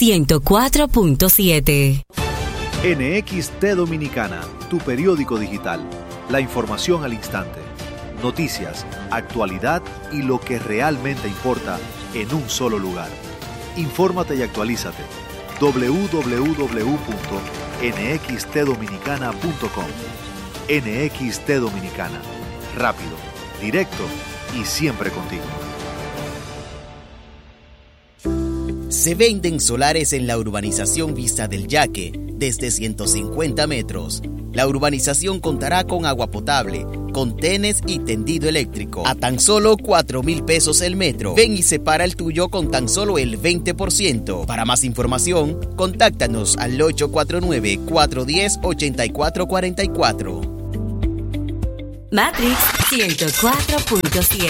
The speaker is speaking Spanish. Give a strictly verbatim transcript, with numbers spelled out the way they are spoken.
ciento cuatro punto siete. N X T Dominicana, tu periódico digital. La información al instante. Noticias, actualidad y lo que realmente importa en un solo lugar. Infórmate y actualízate. doble u doble u doble u punto ene equis te dominicana punto com. N X T Dominicana. Rápido, directo y siempre contigo. Se venden solares en la urbanización Vista del Yaque desde ciento cincuenta metros. La urbanización contará con agua potable, contenes y tendido eléctrico a tan solo cuatro mil pesos el metro. Ven y separa el tuyo con tan solo el veinte por ciento. Para más información, contáctanos al ocho cuatro nueve, cuatro uno cero, ocho cuatro cuatro cuatro. Matrix ciento cuatro punto siete.